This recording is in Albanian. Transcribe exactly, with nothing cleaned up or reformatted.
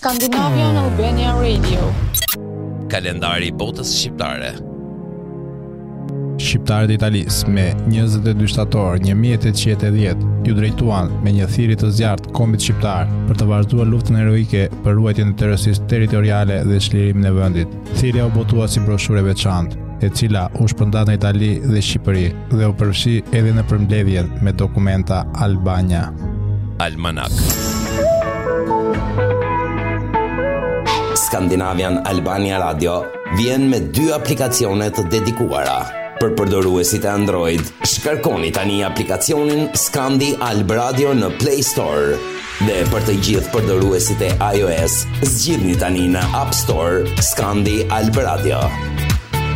Scandinavian Albania Radio. Kalendari i botës shqiptare. Shqiptarët e Italisë me njëzet e dy shtator një mijë e tetëqind e dhjetë ju drejtuan me një thirrje të zjarrt kombit shqiptar për të vazhduar luftën heroike për ruajtjen e terrorisë territoriale dhe çlirimin e vendit. Thirrja u botua si broshurë e veçantë, e cila u shpërndat në Itali dhe Shqipëri dhe u përfshi edhe në përmbledhjen me dokumenta Albania. Almanak. Scandinavian Albania Radio vjen me dy aplikacione të dedikuara. Për përdoruesit e Android, shkarkoni tani aplikacionin Scandi Alb Radio në Play Store. Dhe për të gjithë përdoruesit e iOS, zgjidhni tani në App Store Scandi Alb Radio.